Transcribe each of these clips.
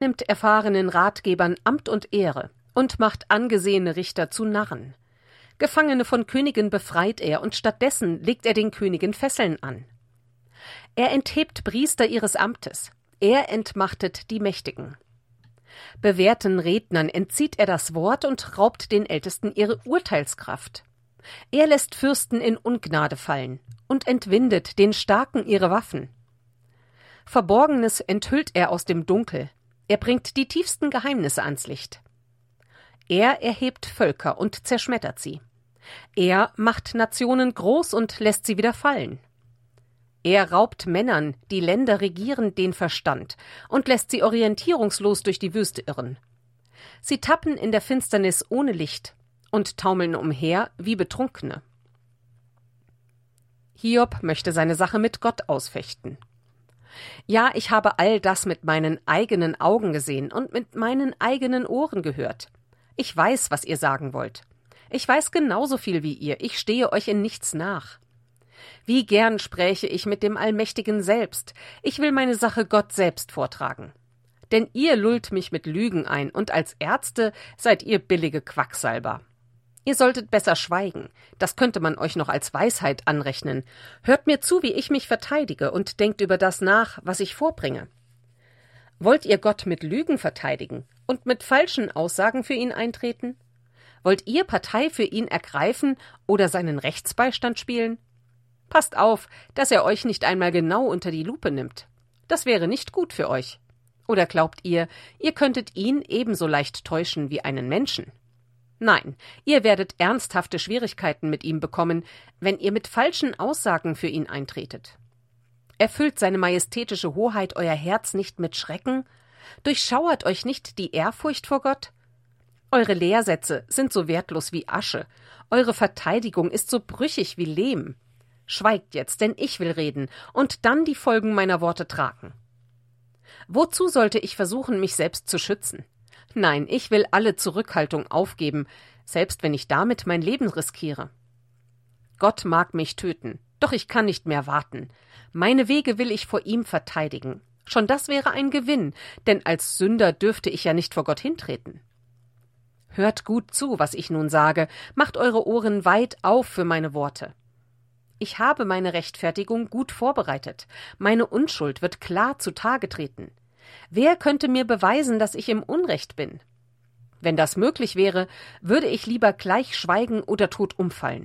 nimmt erfahrenen Ratgebern Amt und Ehre und macht angesehene Richter zu Narren. Gefangene von Königen befreit er, und stattdessen legt er den Königen Fesseln an. Er enthebt Priester ihres Amtes, er entmachtet die Mächtigen. Bewährten Rednern entzieht er das Wort und raubt den Ältesten ihre Urteilskraft. Er lässt Fürsten in Ungnade fallen und entwindet den Starken ihre Waffen. Verborgenes enthüllt er aus dem Dunkel, er bringt die tiefsten Geheimnisse ans Licht. Er erhebt Völker und zerschmettert sie. Er macht Nationen groß und lässt sie wieder fallen. Er raubt Männern, die Länder regieren, den Verstand und lässt sie orientierungslos durch die Wüste irren. Sie tappen in der Finsternis ohne Licht und taumeln umher wie Betrunkene. Hiob möchte seine Sache mit Gott ausfechten. Ja, ich habe all das mit meinen eigenen Augen gesehen und mit meinen eigenen Ohren gehört. Ich weiß, was ihr sagen wollt. Ich weiß genauso viel wie ihr, ich stehe euch in nichts nach. Wie gern spräche ich mit dem Allmächtigen selbst, ich will meine Sache Gott selbst vortragen. Denn ihr lullt mich mit Lügen ein, und als Ärzte seid ihr billige Quacksalber. Ihr solltet besser schweigen, das könnte man euch noch als Weisheit anrechnen. Hört mir zu, wie ich mich verteidige, und denkt über das nach, was ich vorbringe. Wollt ihr Gott mit Lügen verteidigen und mit falschen Aussagen für ihn eintreten? Wollt ihr Partei für ihn ergreifen oder seinen Rechtsbeistand spielen? Passt auf, dass er euch nicht einmal genau unter die Lupe nimmt. Das wäre nicht gut für euch. Oder glaubt ihr, ihr könntet ihn ebenso leicht täuschen wie einen Menschen? Nein, ihr werdet ernsthafte Schwierigkeiten mit ihm bekommen, wenn ihr mit falschen Aussagen für ihn eintretet. Erfüllt seine majestätische Hoheit euer Herz nicht mit Schrecken? Durchschauert euch nicht die Ehrfurcht vor Gott? Eure Lehrsätze sind so wertlos wie Asche, eure Verteidigung ist so brüchig wie Lehm. Schweigt jetzt, denn ich will reden und dann die Folgen meiner Worte tragen. Wozu sollte ich versuchen, mich selbst zu schützen? Nein, ich will alle Zurückhaltung aufgeben, selbst wenn ich damit mein Leben riskiere. Gott mag mich töten, doch ich kann nicht mehr warten. Meine Wege will ich vor ihm verteidigen. Schon das wäre ein Gewinn, denn als Sünder dürfte ich ja nicht vor Gott hintreten. Hört gut zu, was ich nun sage, macht eure Ohren weit auf für meine Worte. Ich habe meine Rechtfertigung gut vorbereitet, meine Unschuld wird klar zutage treten. Wer könnte mir beweisen, dass ich im Unrecht bin? Wenn das möglich wäre, würde ich lieber gleich schweigen oder tot umfallen.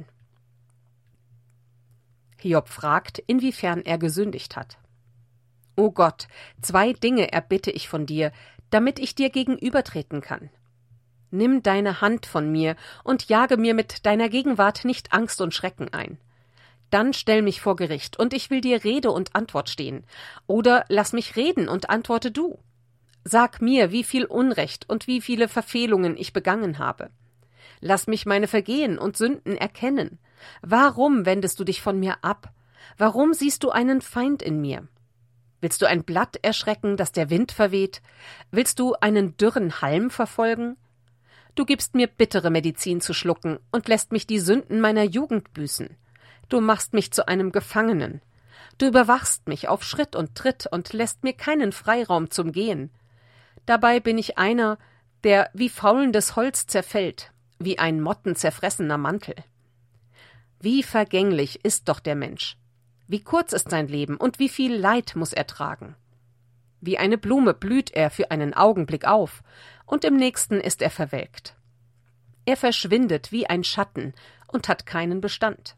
Hiob fragt, inwiefern er gesündigt hat. O Gott, 2 Dinge erbitte ich von dir, damit ich dir gegenübertreten kann. Nimm deine Hand von mir und jage mir mit deiner Gegenwart nicht Angst und Schrecken ein. Dann stell mich vor Gericht, und ich will dir Rede und Antwort stehen. Oder lass mich reden und antworte du. Sag mir, wie viel Unrecht und wie viele Verfehlungen ich begangen habe. Lass mich meine Vergehen und Sünden erkennen. Warum wendest du dich von mir ab? Warum siehst du einen Feind in mir? Willst du ein Blatt erschrecken, das der Wind verweht? Willst du einen dürren Halm verfolgen? Du gibst mir bittere Medizin zu schlucken und lässt mich die Sünden meiner Jugend büßen. Du machst mich zu einem Gefangenen. Du überwachst mich auf Schritt und Tritt und lässt mir keinen Freiraum zum Gehen. Dabei bin ich einer, der wie faulendes Holz zerfällt, wie ein mottenzerfressener Mantel. Wie vergänglich ist doch der Mensch. Wie kurz ist sein Leben und wie viel Leid muss er tragen. Wie eine Blume blüht er für einen Augenblick auf, und im nächsten ist er verwelkt. Er verschwindet wie ein Schatten und hat keinen Bestand.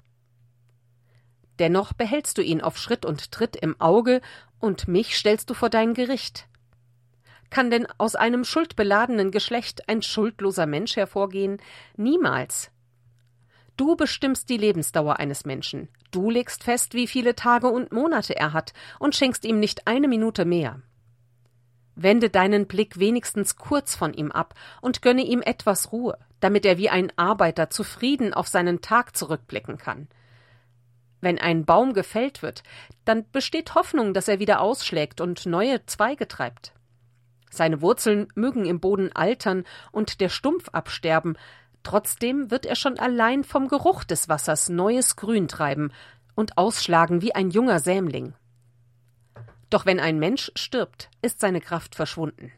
Dennoch behältst du ihn auf Schritt und Tritt im Auge, und mich stellst du vor dein Gericht. Kann denn aus einem schuldbeladenen Geschlecht ein schuldloser Mensch hervorgehen? Niemals. Du bestimmst die Lebensdauer eines Menschen. Du legst fest, wie viele Tage und Monate er hat, und schenkst ihm nicht eine Minute mehr. Wende deinen Blick wenigstens kurz von ihm ab und gönne ihm etwas Ruhe, damit er wie ein Arbeiter zufrieden auf seinen Tag zurückblicken kann. Wenn ein Baum gefällt wird, dann besteht Hoffnung, dass er wieder ausschlägt und neue Zweige treibt. Seine Wurzeln mögen im Boden altern und der Stumpf absterben, trotzdem wird er schon allein vom Geruch des Wassers neues Grün treiben und ausschlagen wie ein junger Sämling. Doch wenn ein Mensch stirbt, ist seine Kraft verschwunden.